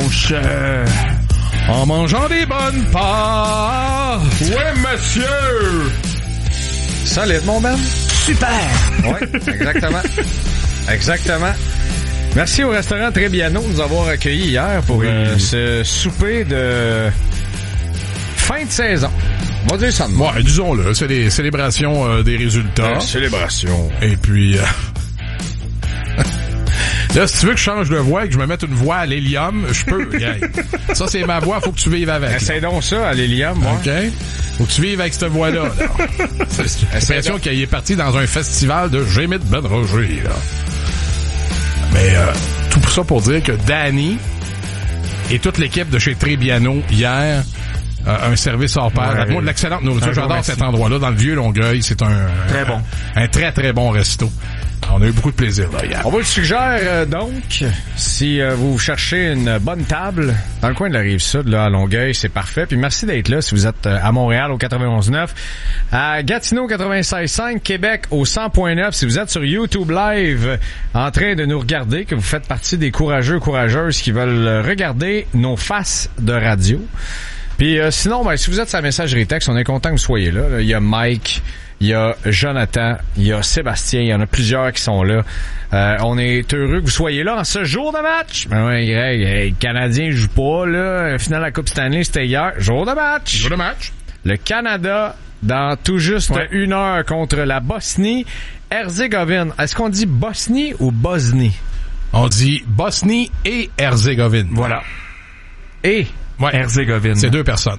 dimanche. En mangeant des bonnes pâtes. Oui, monsieur. Solide, mon Ben. Super. Oui, exactement. Exactement. Merci au restaurant Trébiano de nous avoir accueillis hier pour ce souper de fin de saison. On va dire ça de moi. Ouais, disons-le, c'est les célébrations des résultats. Célébration. Et puis... Là, si tu veux que je change de voix et que je me mette une voix à l'hélium, je peux. Ça, c'est ma voix, faut que tu vives avec. Essaye donc ça à l'hélium, moi. OK? Faut que tu vives avec cette voix-là. Là. C'est l'impression qu'il est parti dans un festival de J'imite Ben Roger. Là. Mais tout ça pour dire que Danny et toute l'équipe de chez Trébiano hier un service hors pair. Moi, de l'excellente nourriture. J'adore cet endroit-là dans le Vieux-Longueuil. C'est très bon. Un très, très bon resto. On a eu beaucoup de plaisir là hier. On vous le suggère donc, si vous cherchez une bonne table dans le coin de la Rive-Sud, là, à Longueuil, c'est parfait. Puis merci d'être là si vous êtes à Montréal au 91.9, à Gatineau 96.5, Québec au 100.9. Si vous êtes sur YouTube Live en train de nous regarder, que vous faites partie des courageux, courageuses qui veulent regarder nos faces de radio. Puis sinon, si vous êtes sur la messagerie texte, on est content que vous soyez là. Il y a Mike, il y a Jonathan, il y a Sébastien, il y en a plusieurs qui sont là. On est heureux que vous soyez là en ce jour de match. Ben ouais, Greg, le Canadien joue pas, là. Finale de la Coupe Stanley, c'était hier. Jour de match. Jour de match. Le Canada, dans tout juste 1 heure contre la Bosnie-Herzégovine. Est-ce qu'on dit Bosnie ou Bosnie? On dit Bosnie et Herzégovine. Voilà. Et Herzégovine. C'est 2 personnes.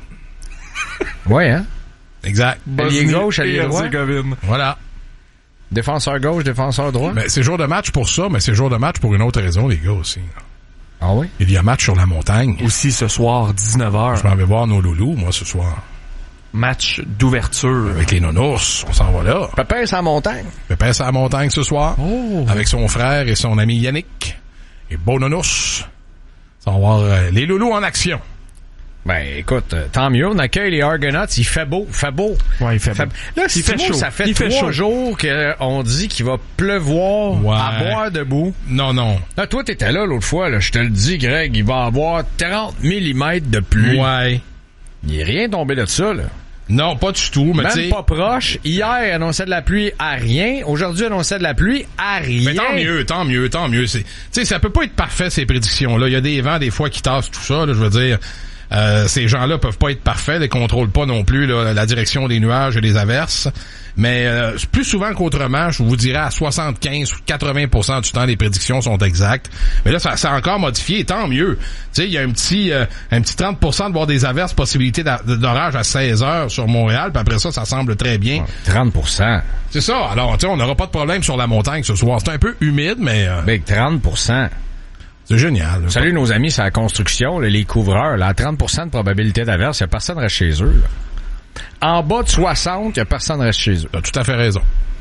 Ouais, hein? Exact. Allié gauche, allié droit. Voilà. Défenseur gauche, défenseur droit. Ben, c'est jour de match pour ça, mais c'est jour de match pour une autre raison, les gars, aussi. Ah oui? Il y a match sur la montagne. Aussi ce soir, 19h. Je m'en vais voir nos loulous, moi, ce soir. Match d'ouverture. Avec les nounours, on s'en va là. Pépin sur la montagne. Pépin sur la montagne ce soir. Oh. Avec son frère et son ami Yannick. Et beau nounours. On va voir les loulous en action. Ben, écoute, tant mieux, on accueille les Argonauts, il fait beau. Ouais, il fait beau. Là, il fait chaud. Ça fait 3 jours qu'on dit qu'il va pleuvoir à boire debout. Non. Là, toi, t'étais là l'autre fois, là, je te le dis, Greg, il va avoir 30 mm de pluie. Ouais. Il est rien tombé de ça, là. Non, pas du tout, mais même pas proche. Hier, annonçait de la pluie à rien. Aujourd'hui, annonçait de la pluie à rien. Mais tant mieux. Tu sais, ça peut pas être parfait, ces prédictions-là. Il y a des vents, des fois, qui tassent tout ça, là, je veux dire. Ces gens-là peuvent pas être parfaits, ils contrôlent pas non plus là, la direction des nuages et des averses. Mais plus souvent qu'autrement, je vous dirais à 75 ou 80% du temps, les prédictions sont exactes. Mais là, ça a encore modifié, tant mieux. Tu sais, il y a un petit 30% de voir des averses, possibilité d'orage à 16 heures sur Montréal, puis après ça semble très bien. 30%. C'est ça. Alors, tu sais, on n'aura pas de problème sur la montagne ce soir. C'est un peu humide, mais... Big 30%. C'est génial. Salut nos amis sur la construction, là, les couvreurs. Là, à 30% de probabilité d'averse, il n'y a personne qui reste chez eux. Là. En bas de 60, il n'y a personne qui reste chez eux. Tu as tout à fait raison.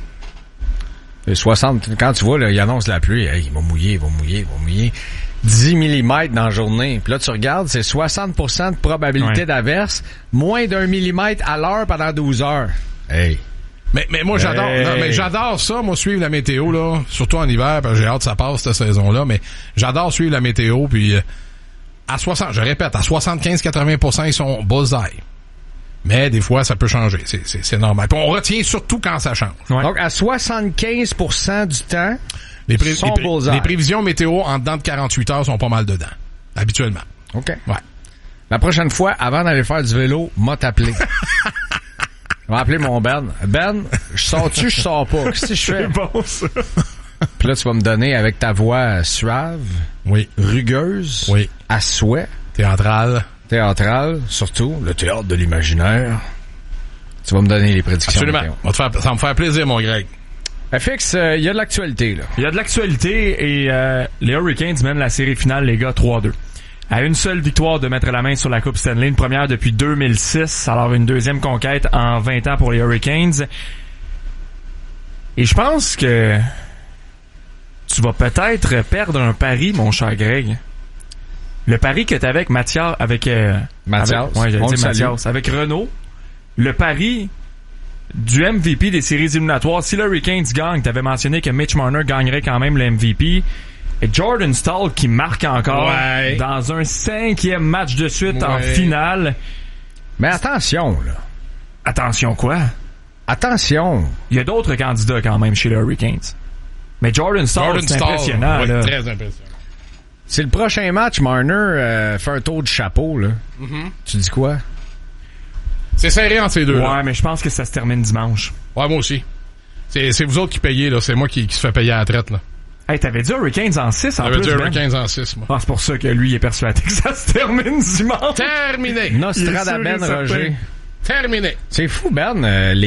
Et 60, quand tu vois, là, il annonce la pluie, hey, il va mouiller. 10 mm dans la journée. Puis là, tu regardes, c'est 60% de probabilité d'averse, moins d'1 millimètre à l'heure pendant 12 heures. Hey! Mais moi j'adore j'adore ça, moi suivre la météo là, surtout en hiver, parce que j'ai hâte que ça passe cette saison-là, mais j'adore suivre la météo puis à 75-80% ils sont bullseye. Mais des fois ça peut changer, c'est normal. Puis on retient surtout quand ça change. Ouais. Donc à 75% du temps, les prévisions météo en dedans de 48 heures sont pas mal dedans habituellement. OK. Ouais. La prochaine fois avant d'aller faire du vélo, m'a t'appeler. Je vais appeler mon Ben. Ben, je sors-tu, je sors pas? Qu'est-ce que je fais? C'est bon, ça. Puis là, tu vas me donner avec ta voix suave, rugueuse, à souhait. Théâtrale, surtout, le théâtre de l'imaginaire. Tu vas me donner les prédictions. Absolument. Ça va me faire plaisir, mon Greg. FX, il y a de l'actualité, là. Il y a de l'actualité et les Hurricanes mènent la série finale, les gars, 3-2. À une seule victoire de mettre la main sur la Coupe Stanley, une première depuis 2006, alors une deuxième conquête en 20 ans pour les Hurricanes. Et je pense que tu vas peut-être perdre un pari, mon cher Greg. Le pari que t'avais avec Mathias, avec Renaud. Le pari du MVP des séries éliminatoires. Si les Hurricanes gagnent, t'avais mentionné que Mitch Marner gagnerait quand même le MVP. Et Jordan Staal qui marque encore Ouais. dans un 5e match de suite en Ouais. finale. Mais attention, là. Attention quoi? Attention. Il y a d'autres candidats quand même chez les Hurricanes. Mais Jordan Staal, c'est impressionnant. ouais, Là. très impressionnant. C'est le prochain match, Marner fait un tour de chapeau, là. Tu dis quoi? C'est serré entre ces deux. Ouais, Là. mais je pense que ça se termine dimanche. Ouais, moi aussi. C'est vous autres qui payez, là. C'est moi qui se fait payer à la traite, là. Hey, t'avais dit Hurricanes en 6 en J'avais plus, dit Ben? Hurricanes en 6, moi. Ah, c'est pour ça que lui est persuadé que ça se termine dimanche. Terminé! Nostradamen, Il est sûr et Roger. Terminé! C'est fou, Ben,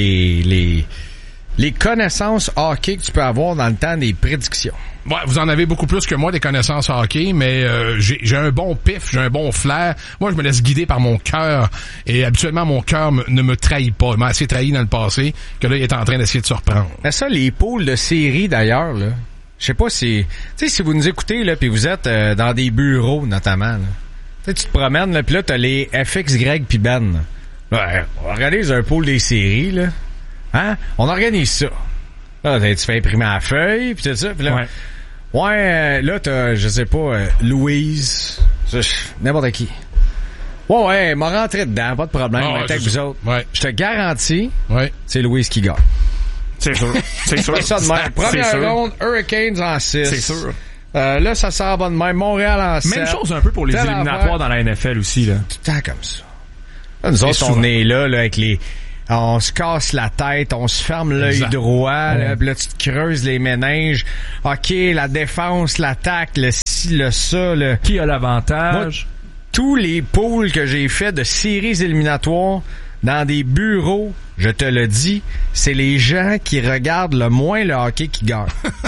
les connaissances hockey que tu peux avoir dans le temps des prédictions. Ouais, vous en avez beaucoup plus que moi des connaissances hockey, mais j'ai un bon pif, j'ai un bon flair. Moi, je me laisse guider par mon cœur. Et habituellement, mon cœur ne me trahit pas. Il m'a assez trahi dans le passé que là, il est en train d'essayer de se reprendre. Mais ça, les poules de série, d'ailleurs, là, je sais pas si... Tu sais, si vous nous écoutez, là, puis vous êtes dans des bureaux, notamment, là. Tu sais, tu te promènes, là, puis là, t'as les FX, Greg puis Ben. Ouais, on organise un pool des séries, là. Hein? On organise ça. Là, tu fais imprimer la feuille, puis tout ça, puis là... Ouais. Ouais, là, t'as, je sais pas, Louise, n'importe qui. Ouais, m'a rentré dedans, pas de problème, Ah, on ouais, est avec c'est vous ça. autres. Ouais. Je te garantis, Ouais. c'est Louise qui gagne. C'est sûr. C'est sûr. C'est ça de même. C'est Première sûr. ronde, Hurricanes en 6. C'est sûr. Là, ça s'en va de même. Montréal en 7. Même chose un peu pour les Telle éliminatoires affaire. dans la NFL aussi, là. Tout le temps comme ça. Là, nous autres, souvent. on est là, avec les... On se casse la tête, on se ferme l'œil Exact. droit, là, puis là, tu te creuses les méninges. OK, la défense, l'attaque, le ci, le ça, le... Qui a l'avantage? Tous les poules que j'ai fait de séries éliminatoires dans des bureaux, je te le dis, c'est les gens qui regardent le moins le hockey qui gagnent.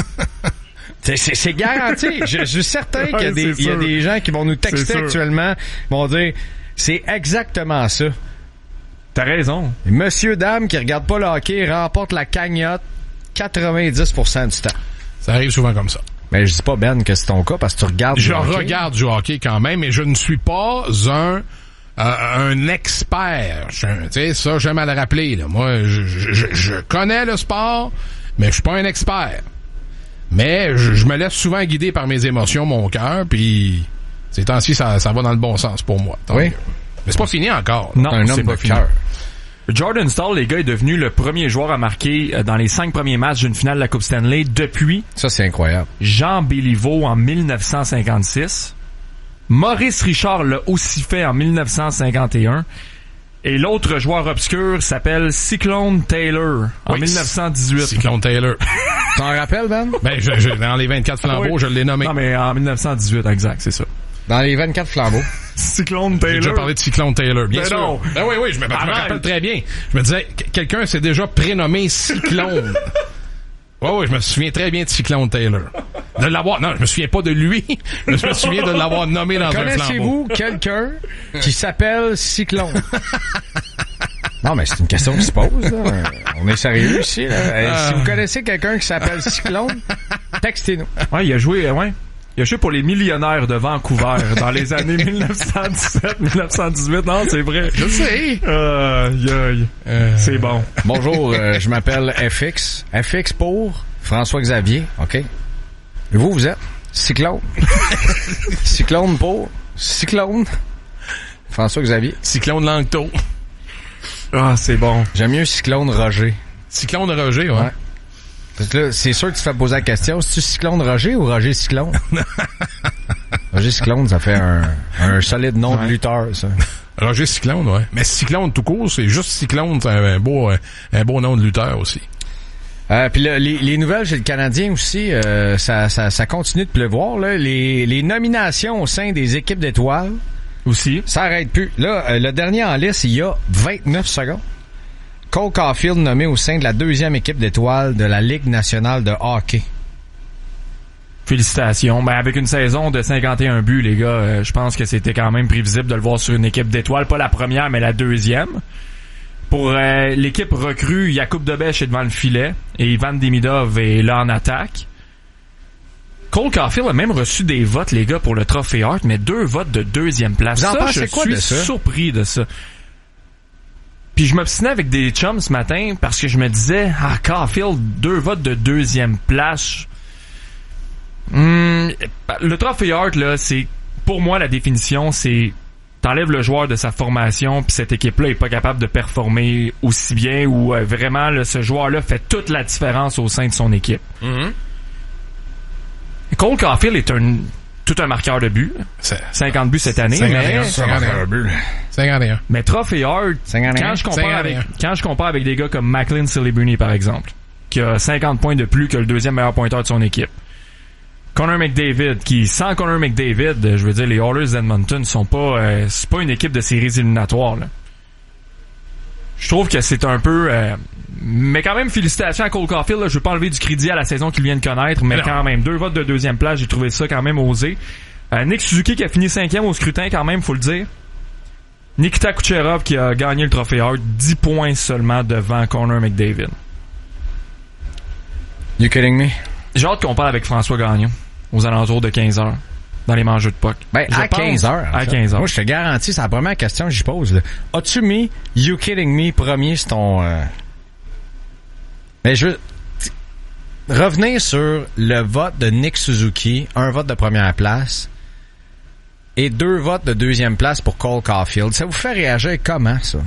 C'est garanti. Je suis certain qu'il y a, Ouais, des, c'est il y a sûr. des gens qui vont nous C'est texter sûr. actuellement, vont dire, c'est exactement ça. T'as raison. Monsieur, dame qui regarde pas le hockey remporte la cagnotte 90% du temps. Ça arrive souvent comme ça. Mais je dis pas, Ben, que c'est ton cas parce que tu regardes Je du hockey. regarde du hockey quand même, mais je ne suis pas un expert. Tu sais, ça, j'aime à le rappeler. Là. Moi, je connais le sport, mais je suis pas un expert. Mais je me laisse souvent guider par mes émotions, mon cœur, puis ces temps-ci, ça va dans le bon sens pour moi. Tant Oui. mieux. Mais c'est pas fini encore. Non, Un c'est homme pas de fini. cœur. Jordan Staal, les gars, est devenu le premier joueur à marquer dans les 5 premiers matchs d'une finale de la Coupe Stanley depuis Ça, c'est incroyable. Jean Béliveau en 1956. Maurice Richard l'a aussi fait en 1951. Et l'autre joueur obscur s'appelle Cyclone Taylor en Oui, 1918. Cyclone Taylor. T'en rappelles, Ben? Ben, dans les 24 flambeaux, Oui. je l'ai nommé. Non, mais en 1918, exact, c'est ça. Dans les 24 flambeaux. Cyclone J'ai Taylor. déjà parlé de Cyclone Taylor, bien Ben sûr. non. Ben oui, je me Arrête. rappelle très bien. Je me disais, quelqu'un s'est déjà prénommé Cyclone. Oui, je me souviens très bien de Cyclone Taylor. De l'avoir, non, je me souviens pas de lui, mais je me souviens de l'avoir nommé dans un flambeau. Connaissez-vous quelqu'un qui s'appelle Cyclone? Non, mais c'est une question qui se pose, là. On est sérieux ici, là. Si vous connaissez quelqu'un qui s'appelle Cyclone, textez-nous. Ouais, il a joué pour les Millionnaires de Vancouver dans les années 1917-1918. Non, c'est vrai. Je sais. C'est bon. Bonjour, je m'appelle FX. FX pour François-Xavier, OK? Et vous êtes Cyclone. Cyclone pour Cyclone. François-Xavier. Cyclone Langto. Ah, c'est bon. J'aime mieux Cyclone Roger. Cyclone Roger, ouais. Parce que là, c'est sûr que tu te fais poser la question, c'est-tu Cyclone Roger ou Roger Cyclone? Roger Cyclone, ça fait un solide nom de lutteur, ça. Roger Cyclone, ouais. Mais Cyclone tout court, c'est juste Cyclone, c'est un beau nom de lutteur aussi. Puis là, les nouvelles chez le Canadien aussi, ça continue de pleuvoir, là. Les nominations au sein des équipes d'étoiles, Aussi. ça arrête plus. Là, le dernier en liste, il y a 29 secondes. Cole Caulfield nommé au sein de la 2e équipe d'étoiles de la Ligue nationale de hockey. Félicitations. Ben, avec une saison de 51 buts, les gars, je pense que c'était quand même prévisible de le voir sur une équipe d'étoiles. Pas la première, mais la 2e. Pour l'équipe recrue, Jakub Dobeš est devant le filet et Ivan Demidov est là en attaque. Cole Caulfield a même reçu des votes, les gars, pour le Trophée Hart, mais 2 votes de 2e place. Vous en Ça, pensez je quoi suis de ça? surpris de ça. Puis je m'obstinais avec des chums ce matin parce que je me disais, Caulfield, 2 votes de 2e place. Le Trophy Hart, là, c'est, pour moi, la définition, c'est t'enlèves le joueur de sa formation, puis cette équipe-là est pas capable de performer aussi bien, ou vraiment, là, ce joueur-là fait toute la différence au sein de son équipe. Cole Caulfield est tout un marqueur de buts. 50 buts cette année. 51. Mais Trophy Hart, quand je compare avec des gars comme Macklin Silliberny, par exemple, qui a 50 points de plus que le deuxième meilleur pointeur de son équipe. Connor McDavid, qui, sans Connor McDavid, je veux dire, les Oilers d'Edmonton sont pas, c'est pas une équipe de séries éliminatoires, là. Je trouve que c'est un peu, mais quand même, félicitations à Cole Caulfield, là. Je veux pas enlever du crédit à la saison qu'il vient de connaître, mais quand même, 2 votes de deuxième place, j'ai trouvé ça quand même osé. Nick Suzuki qui a fini 5e au scrutin quand même, faut le dire. Nikita Kucherov qui a gagné le Trophée Hart, 10 points seulement devant Connor McDavid. You kidding me? J'ai hâte qu'on parle avec François Gagnon aux alentours de 15h dans les mangeux de puck. Ben, à 15h. À 15h. Moi, je te garantis, c'est la première question que j'y pose, là. As-tu mis You Kidding Me premier sur ton... Mais je veux revenir sur le vote de Nick Suzuki, 1 vote de première place et 2 votes de deuxième place pour Cole Caulfield. Ça vous fait réagir comment, ça?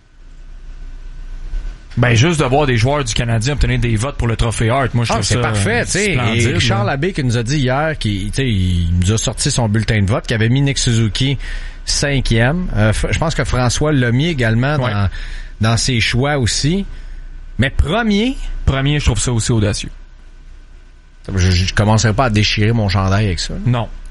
Ben, juste de voir des joueurs du Canadien obtenir des votes pour le Trophée Hart, moi, je trouve c'est ça parfait, tu sais. Et Richard Labbé qui nous a dit hier, il nous a sorti son bulletin de vote, qui avait mis Nick Suzuki 5e. Je pense que François l'a mis également dans ses choix aussi. Mais premier, je trouve ça aussi audacieux. Je commencerai pas à déchirer mon chandail avec ça. Non.